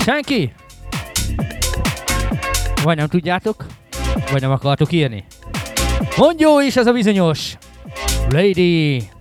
Senki? Vagy nem tudjátok? Vagy nem akartok írni? Mondj jó is ez a bizonyos Lady!